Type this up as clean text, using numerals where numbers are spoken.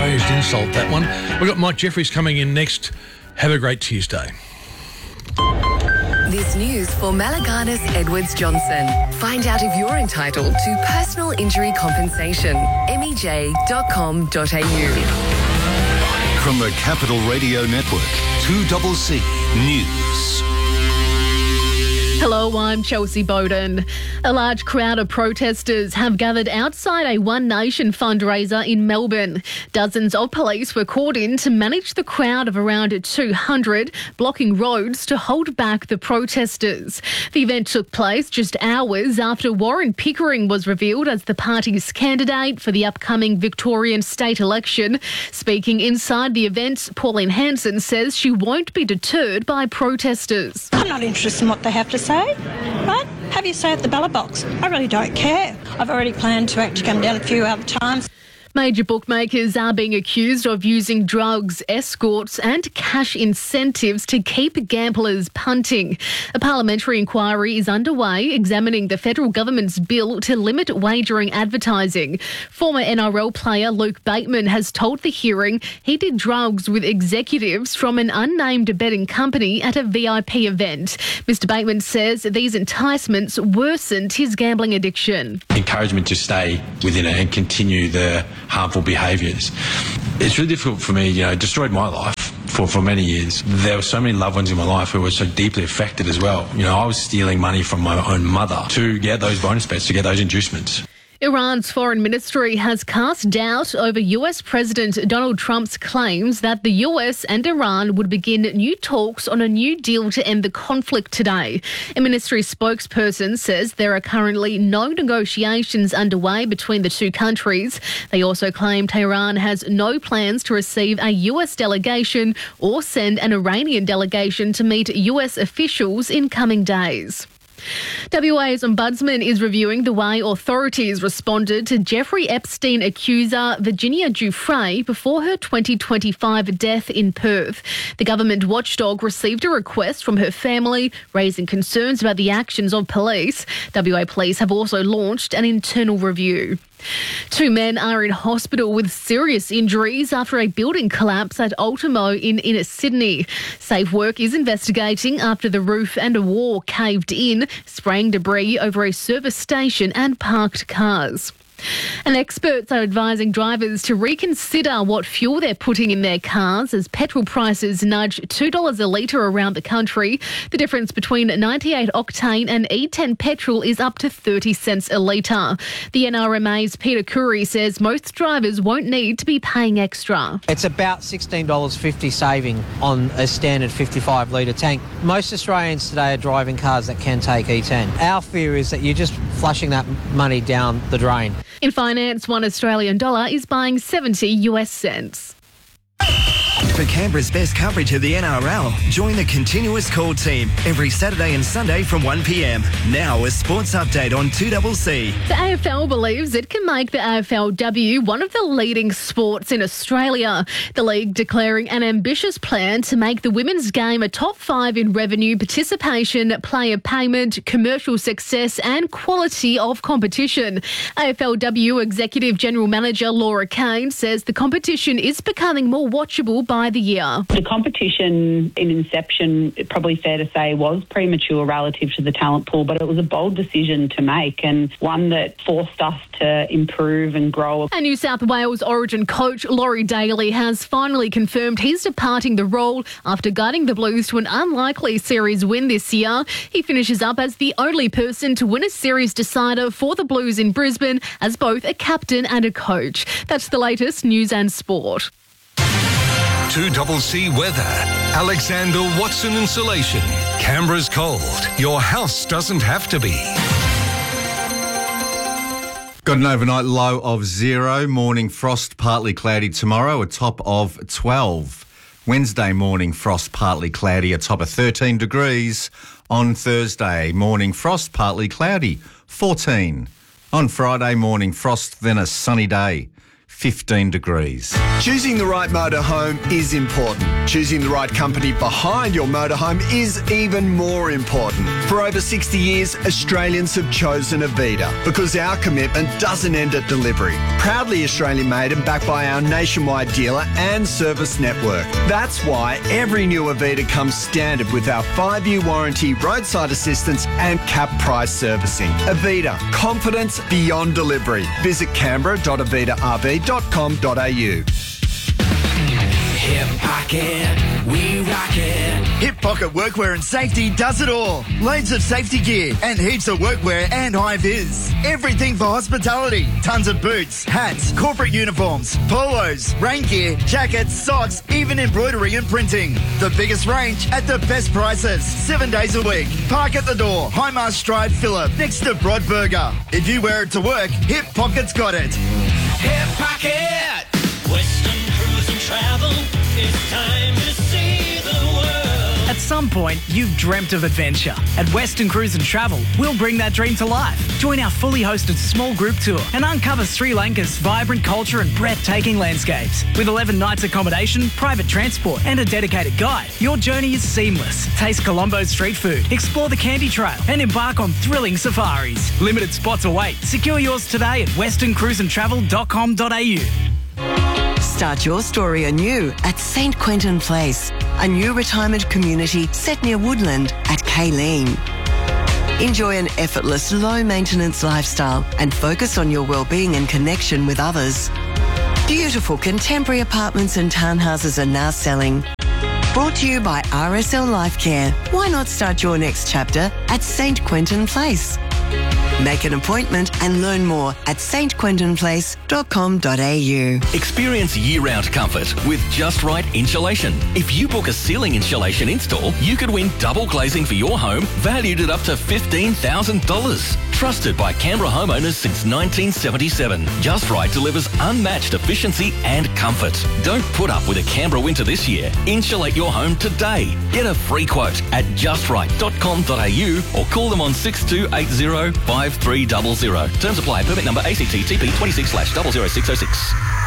Raised insult, that one. We've got Mike Jeffries coming in next. Have a great Tuesday. This news for Malaganas Edwards Johnson. Find out if you're entitled to personal injury compensation. mej.com.au. From the Capital Radio Network, 2CC News. Hello, I'm Chelsea Bowden. A large crowd of protesters have gathered outside a One Nation fundraiser in Melbourne. Dozens of police were called in to manage the crowd of around 200, blocking roads to hold back the protesters. The event took place just hours after Warren Pickering was revealed as the party's candidate for the upcoming Victorian state election. Speaking inside the event, Pauline Hanson says she won't be deterred by protesters. I'm not interested in what they have to say, right? Have your say at the ballot box. I really don't care. I've already planned to actually come down a few other times. Major bookmakers are being accused of using drugs, escorts and cash incentives to keep gamblers punting. A parliamentary inquiry is underway examining the federal government's bill to limit wagering advertising. Former NRL player Luke Bateman has told the hearing he did drugs with executives from an unnamed betting company at a VIP event. Mr Bateman says these enticements worsened his gambling addiction. Encouragement to stay within it and continue the harmful behaviours. It's really difficult for me, it destroyed my life for many years. There were so many loved ones in my life who were so deeply affected as well. I was stealing money from my own mother to get those bonus bets, to get those inducements. Iran's foreign ministry has cast doubt over US President Donald Trump's claims that the US and Iran would begin new talks on a new deal to end the conflict today. A ministry spokesperson says there are currently no negotiations underway between the two countries. They also claim Tehran has no plans to receive a US delegation or send an Iranian delegation to meet US officials in coming days. WA's Ombudsman is reviewing the way authorities responded to Jeffrey Epstein accuser Virginia Giuffre before her 2025 death in Perth. The government watchdog received a request from her family raising concerns about the actions of police. WA Police have also launched an internal review. Two men are in hospital with serious injuries after a building collapse at Ultimo in inner Sydney. Safe Work is investigating after the roof and a wall caved in, spraying debris over a service station and parked cars. And experts are advising drivers to reconsider what fuel they're putting in their cars as petrol prices nudge $2 a litre around the country. The difference between 98 octane and E10 petrol is up to 30 cents a litre. The NRMA's Peter Curry says most drivers won't need to be paying extra. It's about $16.50 saving on a standard 55 litre tank. Most Australians today are driving cars that can take E10. Our fear is that you're just flushing that money down the drain. In finance, $1 Australian dollar is buying 70 US cents. For Canberra's best coverage of the NRL, join the Continuous Call team every Saturday and Sunday from 1 p.m. Now a sports update on 2CC. The AFL believes it can make the AFLW one of the leading sports in Australia. The league declaring an ambitious plan to make the women's game a top 5 in revenue, participation, player payment, commercial success and quality of competition. AFLW Executive General Manager Laura Kane says the competition is becoming more watchable by the year. The competition in inception, probably fair to say, was premature relative to the talent pool, but it was a bold decision to make and one that forced us to improve and grow. And New South Wales Origin coach Laurie Daly has finally confirmed he's departing the role after guiding the Blues to an unlikely series win this year. He finishes up as the only person to win a series decider for the Blues in Brisbane as both a captain and a coach. That's the latest news and sport. 2CC Weather. Alexander Watson Insulation. Canberra's cold. Your house doesn't have to be. Got an overnight low of 0. Morning frost, partly cloudy tomorrow, a top of 12. Wednesday morning frost, partly cloudy, a top of 13 degrees. On Thursday, morning frost, partly cloudy, 14. On Friday, morning frost, then a sunny day, 15 degrees. Choosing the right motorhome is important. Choosing the right company behind your motorhome is even more important. For over 60 years, Australians have chosen Avita because our commitment doesn't end at delivery. Proudly Australian made and backed by our nationwide dealer and service network. That's why every new Avita comes standard with our 5-year warranty, roadside assistance and cap price servicing. Avita, confidence beyond delivery. Visit canberra.avitarv.com.au. Hip Pocket, we rock it. Hip Pocket Workwear and Safety does it all. Loads of safety gear and heaps of workwear and high-vis. Everything for hospitality. Tons of boots, hats, corporate uniforms, polos, rain gear, jackets, socks, even embroidery and printing. The biggest range at the best prices. 7 days a week. Park at the door. Highmast Drive, Phillip, next to Broadburger. If you wear it to work, Hip Pocket's got it. Hip Pocket, Western Cruise and Travel. It's time to see the world. At some point, you've dreamt of adventure. At Western Cruise and Travel, we'll bring that dream to life. Join our fully hosted small group tour and uncover Sri Lanka's vibrant culture and breathtaking landscapes. With 11 nights accommodation, private transport and a dedicated guide, your journey is seamless. Taste Colombo's street food, explore the Candy Trail and embark on thrilling safaris. Limited spots await. Secure yours today at westerncruiseandtravel.com.au. Start your story anew at St Quentin Place, a new retirement community set near Woodland at Kayleen. Enjoy an effortless, low-maintenance lifestyle and focus on your well-being and connection with others. Beautiful contemporary apartments and townhouses are now selling. Brought to you by RSL Life Care. Why not start your next chapter at St Quentin Place? Make an appointment and learn more at stquentinplace.com.au. Experience year-round comfort with Just Right Insulation. If you book a ceiling insulation install, you could win double glazing for your home valued at up to $15,000. Trusted by Canberra homeowners since 1977. Just Right delivers unmatched efficiency and comfort. Don't put up with a Canberra winter this year. Insulate your home today. Get a free quote at justright.com.au or call them on 6280 5300. Terms apply. Permit number ACTTP 26/00606.